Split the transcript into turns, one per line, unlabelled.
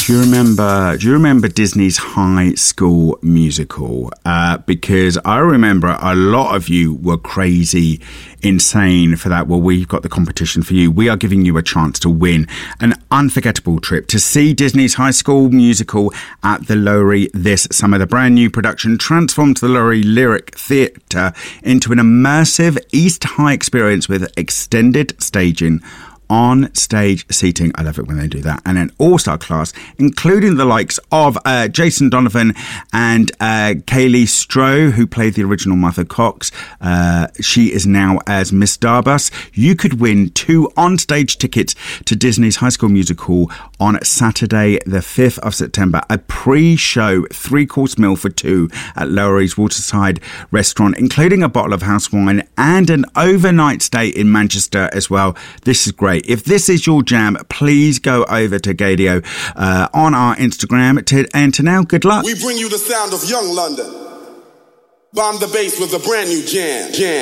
Do you remember Disney's High School Musical? Because I remember a lot of you were crazy, insane for that. Well, we've got the competition for you. We are giving you a chance to win an unforgettable trip to see Disney's High School Musical at the Lowry this summer. The brand new production transformed the Lowry Lyric Theatre into an immersive East High experience with extended staging, on-stage seating, I love it when they do that, and an all-star cast, including the likes of Jason Donovan and Kaylee Stroh, who played the original Mother Cox. She is now as Miss Darbus. You could win 2 on-stage tickets to Disney's High School Musical on Saturday, the 5th of September. A pre-show 3-course meal for 2 at Lowry's Waterside Restaurant, including a bottle of house wine and an overnight stay in Manchester as well. This is great. If this is your jam, please go over to Gadio on our Instagram. And to now, good luck.
We bring you the sound of young London. Bomb the bass with a brand new jam.